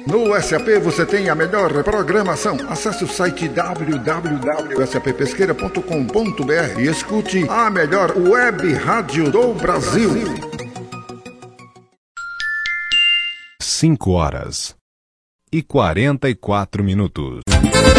No SAP você tem a melhor programação. Acesse o site www.sappesqueira.com.br e escute a melhor web rádio do Brasil. 5h44.